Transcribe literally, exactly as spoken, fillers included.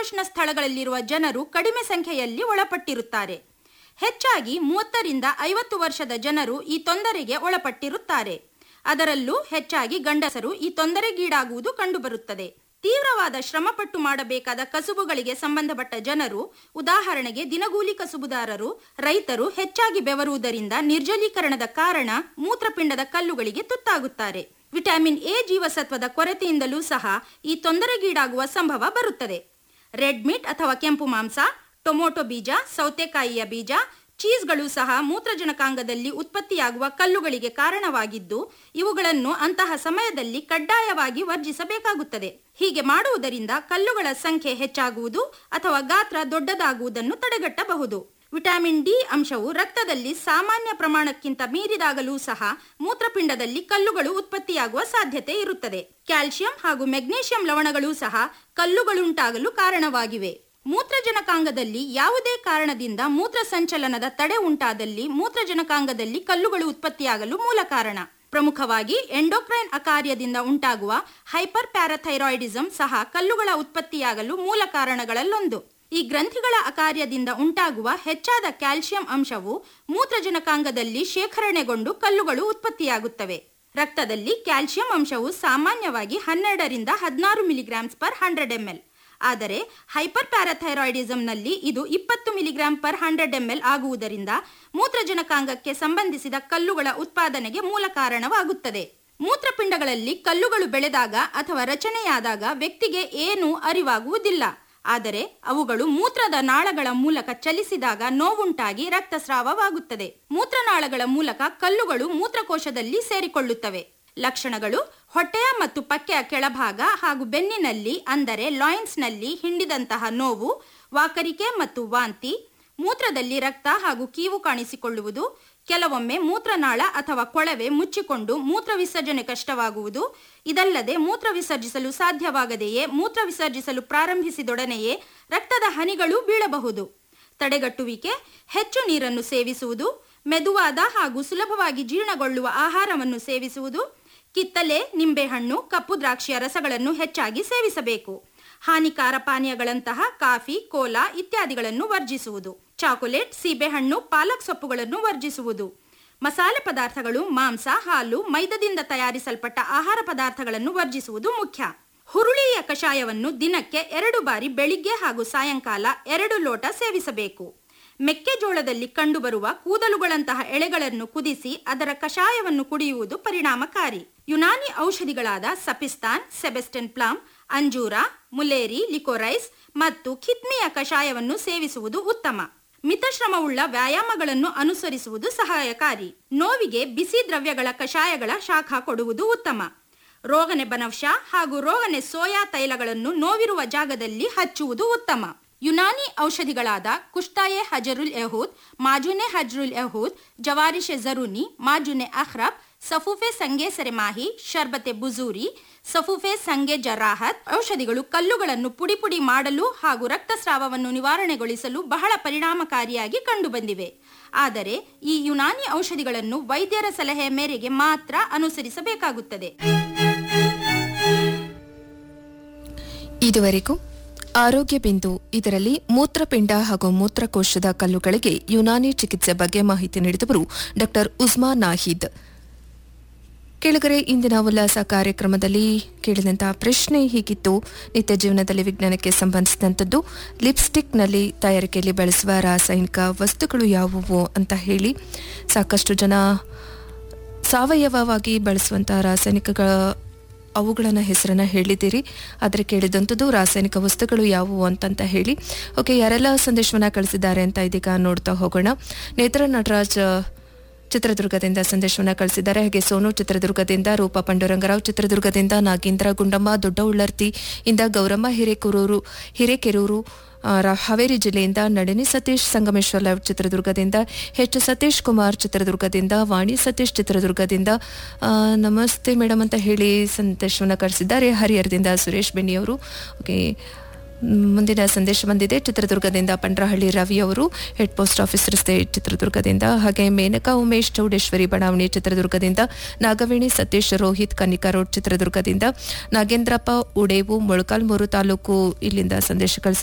ಸಮಶೀತೋಷ್ಣ ಸ್ಥಳಗಳಲ್ಲಿರುವ ಜನರು ಕಡಿಮೆ ಸಂಖ್ಯೆಯಲ್ಲಿ ಒಳಪಟ್ಟಿರುತ್ತಾರೆ. ಹೆಚ್ಚಾಗಿ ಮೂವತ್ತರಿಂದ ಐವತ್ತು ವರ್ಷದ ಜನರು ಈ ತೊಂದರೆಗೆ ಒಳಪಟ್ಟಿರುತ್ತಾರೆ. ಅದರಲ್ಲೂ ಹೆಚ್ಚಾಗಿ ಗಂಡಸರು ಈ ತೊಂದರೆಗೀಡಾಗುವುದು ಕಂಡುಬರುತ್ತದೆ. ತೀವ್ರವಾದ ಶ್ರಮಪಟ್ಟು ಮಾಡಬೇಕಾದ ಕಸುಬುಗಳಿಗೆ ಸಂಬಂಧಪಟ್ಟ ಜನರು, ಉದಾಹರಣೆಗೆ ದಿನಗೂಲಿ ಕಸುಬುದಾರರು, ರೈತರು ಹೆಚ್ಚಾಗಿ ಬೆವರುವುದರಿಂದ ನಿರ್ಜಲೀಕರಣದ ಕಾರಣ ಮೂತ್ರಪಿಂಡದ ಕಲ್ಲುಗಳಿಗೆ ತುತ್ತಾಗುತ್ತಾರೆ. ವಿಟಮಿನ್ ಎ ಜೀವಸತ್ವದ ಕೊರತೆಯಿಂದಲೂ ಸಹ ಈ ತೊಂದರೆಗೀಡಾಗುವ ಸಂಭವ ಬರುತ್ತದೆ. ರೆಡ್ ಮೀಟ್ ಅಥವಾ ಕೆಂಪು ಮಾಂಸ, ಟೊಮೊಟೊ ಬೀಜ, ಸೌತೆಕಾಯಿಯ ಬೀಜ, ಚೀಸ್ಗಳು ಸಹ ಮೂತ್ರಜನಕಾಂಗದಲ್ಲಿ ಉತ್ಪತ್ತಿಯಾಗುವ ಕಲ್ಲುಗಳಿಗೆ ಕಾರಣವಾಗಿದ್ದು, ಇವುಗಳನ್ನು ಅಂತಹ ಸಮಯದಲ್ಲಿ ಕಡ್ಡಾಯವಾಗಿ ವರ್ಜಿಸಬೇಕಾಗುತ್ತದೆ. ಹೀಗೆ ಮಾಡುವುದರಿಂದ ಕಲ್ಲುಗಳ ಸಂಖ್ಯೆ ಹೆಚ್ಚಾಗುವುದು ಅಥವಾ ಗಾತ್ರ ದೊಡ್ಡದಾಗುವುದನ್ನು ತಡೆಗಟ್ಟಬಹುದು. ವಿಟಮಿನ್ ಡಿ ಅಂಶವು ರಕ್ತದಲ್ಲಿ ಸಾಮಾನ್ಯ ಪ್ರಮಾಣಕ್ಕಿಂತ ಮೀರಿದಾಗಲೂ ಸಹ ಮೂತ್ರಪಿಂಡದಲ್ಲಿ ಕಲ್ಲುಗಳು ಉತ್ಪತ್ತಿಯಾಗುವ ಸಾಧ್ಯತೆ ಇರುತ್ತದೆ. ಕ್ಯಾಲ್ಸಿಯಂ ಹಾಗೂ ಮೆಗ್ನೀಷಿಯಂ ಲವಣಗಳು ಸಹ ಕಲ್ಲುಗಳುಂಟಾಗಲು ಕಾರಣವಾಗಿವೆ. ಮೂತ್ರಜನಕಾಂಗದಲ್ಲಿ ಯಾವುದೇ ಕಾರಣದಿಂದ ಮೂತ್ರ ಸಂಚಲನದ ತಡೆ ಉಂಟಾದಲ್ಲಿ ಮೂತ್ರಜನಕಾಂಗದಲ್ಲಿ ಕಲ್ಲುಗಳು ಉತ್ಪತ್ತಿಯಾಗಲು ಮೂಲ ಕಾರಣ. ಪ್ರಮುಖವಾಗಿ ಎಂಡೋಕ್ರೈನ್ ಅಕಾರ್ಯದಿಂದ ಉಂಟಾಗುವ ಹೈಪರ್ ಪ್ಯಾರಾಥೈರಾಯ್ಡಿಸಂ ಸಹ ಕಲ್ಲುಗಳ ಉತ್ಪತ್ತಿಯಾಗಲು ಮೂಲ ಕಾರಣಗಳಲ್ಲೊಂದು. ಈ ಗ್ರಂಥಿಗಳ ಅಕಾರ್ಯದಿಂದ ಉಂಟಾಗುವ ಹೆಚ್ಚಾದ ಕ್ಯಾಲ್ಸಿಯಂ ಅಂಶವು ಮೂತ್ರಜನಕಾಂಗದಲ್ಲಿ ಶೇಖರಣೆಗೊಂಡು ಕಲ್ಲುಗಳು ಉತ್ಪತ್ತಿಯಾಗುತ್ತವೆ. ರಕ್ತದಲ್ಲಿ ಕ್ಯಾಲ್ಸಿಯಂ ಅಂಶವು ಸಾಮಾನ್ಯವಾಗಿ ಹನ್ನೆರಡರಿಂದ ಹದಿನಾರು milligrams per hundred M L. ಆದರೆ ಹೈಪರ್ ಪ್ಯಾರಾಥೈರಾಯ್ಡಿಸಂನಲ್ಲಿ ಇದು ಇಪ್ಪತ್ತು milligram per hundred M L ಆಗುವುದರಿಂದ ಮೂತ್ರಜನಕಾಂಗಕ್ಕೆ ಸಂಬಂಧಿಸಿದ ಕಲ್ಲುಗಳ ಉತ್ಪಾದನೆಗೆ ಮೂಲ ಕಾರಣವಾಗುತ್ತದೆ. ಮೂತ್ರಪಿಂಡಗಳಲ್ಲಿ ಕಲ್ಲುಗಳು ಬೆಳೆದಾಗ ಅಥವಾ ರಚನೆಯಾದಾಗ ವ್ಯಕ್ತಿಗೆ ಏನೂ ಅರಿವಾಗುವುದಿಲ್ಲ. ಆದರೆ ಅವುಗಳು ಮೂತ್ರದ ನಾಳಗಳ ಮೂಲಕ ಚಲಿಸಿದಾಗ ನೋವುಂಟಾಗಿ ರಕ್ತಸ್ರಾವವಾಗುತ್ತದೆ. ಮೂತ್ರನಾಳಗಳ ಮೂಲಕ ಕಲ್ಲುಗಳು ಮೂತ್ರಕೋಶದಲ್ಲಿ ಸೇರಿಕೊಳ್ಳುತ್ತವೆ. ಲಕ್ಷಣಗಳು: ಹೊಟ್ಟೆಯ ಮತ್ತು ಪಕ್ಕೆಯ ಕೆಳಭಾಗ ಹಾಗೂ ಬೆನ್ನಿನಲ್ಲಿ ಅಂದರೆ ಲಾಯಿನ್ಸ್ನಲ್ಲಿ ಹಿಂಡಿದಂತಹ ನೋವು, ವಾಕರಿಕೆ ಮತ್ತು ವಾಂತಿ, ಮೂತ್ರದಲ್ಲಿ ರಕ್ತ ಹಾಗೂ ಕೀವು ಕಾಣಿಸಿಕೊಳ್ಳುವುದು, ಕೆಲವೊಮ್ಮೆ ಮೂತ್ರನಾಳ ಅಥವಾ ಕೊಳವೆ ಮುಚ್ಚಿಕೊಂಡು ಮೂತ್ರ ವಿಸರ್ಜನೆ ಕಷ್ಟವಾಗುವುದು. ಇದಲ್ಲದೆ ಮೂತ್ರ ವಿಸರ್ಜಿಸಲು ಸಾಧ್ಯವಾಗದೆಯೇ ಮೂತ್ರ ವಿಸರ್ಜಿಸಲು ಪ್ರಾರಂಭಿಸಿದೊಡನೆಯೇ ರಕ್ತದ ಹನಿಗಳು ಬೀಳಬಹುದು. ತಡೆಗಟ್ಟುವಿಕೆ: ಹೆಚ್ಚು ನೀರನ್ನು ಸೇವಿಸುವುದು, ಮೆದುವಾದ ಹಾಗೂ ಸುಲಭವಾಗಿ ಜೀರ್ಣಗೊಳ್ಳುವ ಆಹಾರವನ್ನು ಸೇವಿಸುವುದು, ಕಿತ್ತಲೆ, ನಿಂಬೆಹಣ್ಣು, ಕಪ್ಪು ದ್ರಾಕ್ಷಿಯ ರಸಗಳನ್ನು ಹೆಚ್ಚಾಗಿ ಸೇವಿಸಬೇಕು. ಹಾನಿಕಾರ ಪಾನೀಯಗಳಂತಹ ಕಾಫಿ, ಕೋಲಾ ಇತ್ಯಾದಿಗಳನ್ನು ವರ್ಜಿಸುವುದು. ಚಾಕೊಲೇಟ್, ಸೀಬೆಹಣ್ಣು, ಪಾಲಕ್ ಸೊಪ್ಪುಗಳನ್ನು ವರ್ಜಿಸುವುದು. ಮಸಾಲೆ ಪದಾರ್ಥಗಳು, ಮಾಂಸ, ಹಾಲು, ಮೈದಾದಿಂದ ತಯಾರಿಸಲ್ಪಟ್ಟ ಆಹಾರ ಪದಾರ್ಥಗಳನ್ನು ವರ್ಜಿಸುವುದು ಮುಖ್ಯ. ಹುರುಳಿಯ ಕಷಾಯವನ್ನು ದಿನಕ್ಕೆ ಎರಡು ಬಾರಿ ಬೆಳಿಗ್ಗೆ ಹಾಗೂ ಸಾಯಂಕಾಲ ಎರಡು ಲೋಟ ಸೇವಿಸಬೇಕು. ಮೆಕ್ಕೆಜೋಳದಲ್ಲಿ ಕಂಡುಬರುವ ಕೂದಲುಗಳಂತಹ ಎಳೆಗಳನ್ನು ಕುದಿಸಿ ಅದರ ಕಷಾಯವನ್ನು ಕುಡಿಯುವುದು ಪರಿಣಾಮಕಾರಿ. ಯುನಾನಿ ಔಷಧಿಗಳಾದ ಸಪಿಸ್ತಾನ್, ಸೆಬೆಸ್ಟನ್ ಪ್ಲಮ್, ಅಂಜೂರ, ಮುಲೇರಿ, ಲಿಕೋರೈಸ್ ಮತ್ತು ಕಿತ್ಮಿಯ ಕಷಾಯವನ್ನು ಸೇವಿಸುವುದು ಉತ್ತಮ. ಮಿತಶ್ರಮವುಳ್ಳ ವ್ಯಾಯಾಮಗಳನ್ನು ಅನುಸರಿಸುವುದು ಸಹಾಯಕಾರಿ. ನೋವಿಗೆ ಬಿಸಿ ದ್ರವ್ಯಗಳ ಕಷಾಯಗಳ ಶಾಖ ಕೊಡುವುದು ಉತ್ತಮ. ರೋಗನೆ ಬನೌಷ ಹಾಗೂ ರೋಗನೆ ಸೋಯಾ ತೈಲಗಳನ್ನು ನೋವಿರುವ ಜಾಗದಲ್ಲಿ ಹಚ್ಚುವುದು ಉತ್ತಮ. ಯುನಾನಿ ಔಷಧಿಗಳಾದ ಕುಷ್ತಾಯೆ ಹಜರುಲ್ ಯಹೂದ್, ಮಾಜುನೆ ಹಜ್ರುಲ್ ಯಹೂದ್, ಜವಾರಿಶೆ ಜರೂನಿ, ಮಾಜುನೆ ಅಖ್ರಬ್, ಸಫೂಫೆ ಸಂಗೆ ಸೆರೆಮಾಹಿ, ಶರ್ಬತೆ ಬುಜೂರಿ, ಸಫೂಫೆ ಸಂಗೆ ಜರಾಹತ್ ಔಷಧಿಗಳು ಕಲ್ಲುಗಳನ್ನು ಪುಡಿ ಪುಡಿ ಮಾಡಲು ಹಾಗೂ ರಕ್ತಸ್ರಾವವನ್ನು ನಿವಾರಣೆಗೊಳಿಸಲು ಬಹಳ ಪರಿಣಾಮಕಾರಿಯಾಗಿ ಕಂಡುಬಂದಿವೆ. ಆದರೆ ಈ ಯುನಾನಿ ಔಷಧಿಗಳನ್ನು ವೈದ್ಯರ ಸಲಹೆಯ ಮೇರೆಗೆ ಮಾತ್ರ ಅನುಸರಿಸಬೇಕಾಗುತ್ತದೆ. ಇದುವರೆಗೂ ಆರೋಗ್ಯ ಬಿಂದು ಇದರಲ್ಲಿ ಮೂತ್ರಪಿಂಡ ಹಾಗೂ ಮೂತ್ರಕೋಶದ ಕಲ್ಲುಗಳಿಗೆ ಯುನಾನಿ ಚಿಕಿತ್ಸೆ ಬಗ್ಗೆ ಮಾಹಿತಿ ನೀಡಿದವರು ಡಾಕ್ಟರ್ ಉಸ್ಮಾ ನಾಹಿದ್. ಕೆಳಗರೆ ಇಂದಿನ ಉಲ್ಲಾಸ ಕಾರ್ಯಕ್ರಮದಲ್ಲಿ ಕೇಳಿದಂತಹ ಪ್ರಶ್ನೆ ಹೀಗಿತ್ತು: ನಿತ್ಯ ಜೀವನದಲ್ಲಿ ವಿಜ್ಞಾನಕ್ಕೆ ಸಂಬಂಧಿಸಿದಂಥದ್ದು ಲಿಪ್ಸ್ಟಿಕ್ನಲ್ಲಿ ತಯಾರಿಕೆಯಲ್ಲಿ ಬಳಸುವ ರಾಸಾಯನಿಕ ವಸ್ತುಗಳು ಯಾವುವು ಅಂತ ಹೇಳಿ ಸಾಕಷ್ಟು ಜನ ಸಾವಯವವಾಗಿ ಬಳಸುವಂತಹ ರಾಸಾಯನಿಕಗಳ ಅವುಗಳನ್ನು ಹೆಸರನ್ನು ಹೇಳಿದ್ದೀರಿ. ಆದರೆ ಕೇಳಿದಂಥದ್ದು ರಾಸಾಯನಿಕ ವಸ್ತುಗಳು ಯಾವುವು ಅಂತಂತ ಹೇಳಿ. ಓಕೆ, ಯಾರೆಲ್ಲ ಸಂದೇಶವನ್ನು ಕಳಿಸಿದ್ದಾರೆ ಅಂತ ಇದೀಗ ನೋಡ್ತಾ ಹೋಗೋಣ. ನೇತ್ರ ನಟರಾಜ್ ಚಿತ್ರದುರ್ಗದಿಂದ ಸಂದೇಶವನ್ನು ಕಳಿಸಿದ್ದಾರೆ. ಹಾಗೆ ಸೋನು ಚಿತ್ರದುರ್ಗದಿಂದ, ರೂಪಾ ಪಾಂಡುರಂಗರಾವ್ ಚಿತ್ರದುರ್ಗದಿಂದ, ನಾಗೇಂದ್ರ ಗುಂಡಮ್ಮ ದೊಡ್ಡ ಉಳ್ಳರ್ತಿ ಇಂದ, ಗೌರಮ್ಮ ಹಿರೇಕೆರೂರು ಹಿರೇಕೆರೂರು ಹಾವೇರಿ ಜಿಲ್ಲೆಯಿಂದ, ನಳಿನಿ ಸತೀಶ್ ಸಂಗಮೇಶ್ವರ ಲೇಔಟ್ ಚಿತ್ರದುರ್ಗದಿಂದ, ಎಚ್ ಸತೀಶ್ ಕುಮಾರ್ ಚಿತ್ರದುರ್ಗದಿಂದ, ವಾಣಿ ಸತೀಶ್ ಚಿತ್ರದುರ್ಗದಿಂದ ನಮಸ್ತೆ ಮೇಡಮ್ ಅಂತ ಹೇಳಿ ಸಂದೇಶವನ್ನು ಕಳಿಸಿದ್ದಾರೆ. ಹರಿಹರದಿಂದ ಸುರೇಶ್ ಬೆಣ್ಣಿಯವರು. ಓಕೆ, ಮುಂದಿನ ಸಂದೇಶ ಬಂದಿದೆ ಚಿತ್ರದುರ್ಗದಿಂದ ಪಂಡ್ರಹಳ್ಳಿ ರವಿ ಅವರು, ಹೆಡ್ ಪೋಸ್ಟ್ ಆಫೀಸ್ ರಸ್ತೆ ಚಿತ್ರದುರ್ಗದಿಂದ. ಹಾಗೆ ಮೇನಕಾ ಉಮೇಶ್ ಚೌಡೇಶ್ವರಿ ಬಡಾವಣೆ ಚಿತ್ರದುರ್ಗದಿಂದ, ನಾಗವೇಣಿ ಸತೀಶ್ ರೋಹಿತ್ ಕನ್ನಿಕಾ ರೋಡ್ ಚಿತ್ರದುರ್ಗದಿಂದ, ನಾಗೇಂದ್ರಪ್ಪ ಉಡೇವು ಮೊಳಕಾಲ್ಮೂರು ತಾಲೂಕು ಇಲ್ಲಿಂದ ಸಂದೇಶ ಕಳಿಸಿದ್ದಾರೆ.